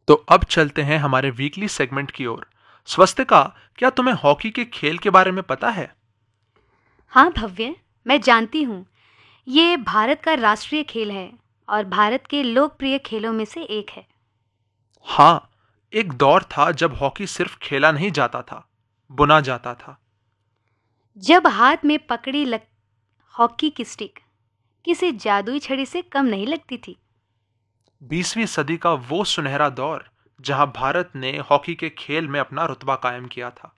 तो अब चलते हैं हमारे वीकली सेगमेंट की ओर। स्वस्तिका, क्या तुम्हें हॉकी के खेल के बारे में पता है? हाँ भव्य, मैं जानती हूँ। ये भारत का राष्ट्रीय खेल है और भारत के लोकप्रिय खेलों में से एक है। हाँ, एक दौर था जब हॉकी सिर्फ खेला नहीं जाता था, बुना जाता था। जब हाथ में पकड़ी हॉकी की स्टिक किसी जादुई छड़ी से कम नहीं लगती थी। 20वीं सदी का वो सुनहरा दौर जहां भारत ने हॉकी के खेल में अपना रुतबा कायम किया था।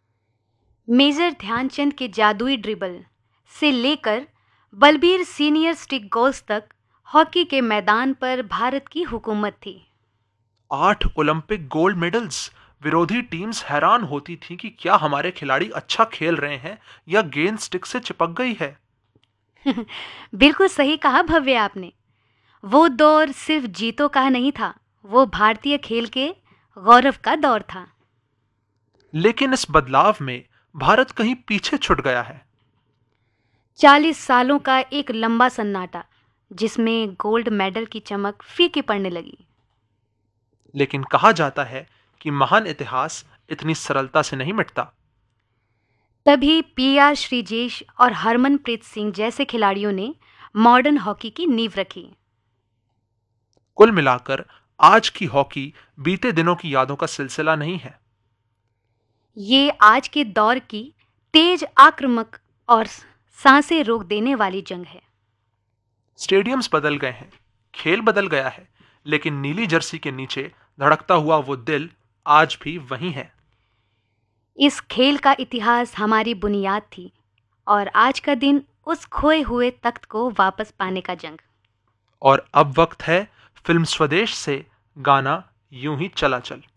मेजर ध्यानचंद के जादुई ड्रिबल से लेकर बलबीर सीनियर स्टिक गोल्स तक हॉकी के मैदान पर भारत की हुकूमत थी। 8 ओलंपिक गोल्ड मेडल्स। विरोधी टीम्स हैरान होती थीं कि क्या हमारे खिलाड़ी अच्छा खेल रहे हैं या गेंद स्टिक से चिपक गई है। बिल्कुल सही कहा भव्य आपने। वो दौर सिर्फ जीतों का नहीं था, वो भारतीय खेल के गौरव का दौर था। लेकिन इस बदलाव में भारत कहीं पीछे छूट गया है। 40 सालों का एक लंबा सन्नाटा जिसमें गोल्ड मेडल की चमक फीकी पड़ने लगी। लेकिन कहा जाता है कि महान इतिहास इतनी सरलता से नहीं मिटता। तभी पीआर श्रीजेश और हरमनप्रीत सिंह जैसे खिलाड़ियों ने मॉडर्न हॉकी की नींव रखी। कुल मिलाकर आज की हॉकी बीते दिनों की यादों का सिलसिला नहीं है। ये आज के दौर की तेज, आक्रामक और सांसें रोक देने वाली जंग है। स्टेडियम्स बदल गए हैं, खेल बदल गया है, लेकिन नीली जर्सी के नीचे धड़कता हुआ वो दिल आज भी वही है। इस खेल का इतिहास हमारी बुनियाद थी और आज का दिन उस खोए हुए तख्त को वापस पाने का जंग। और अब वक्त है फिल्म स्वदेश से गाना यूं ही चला चल।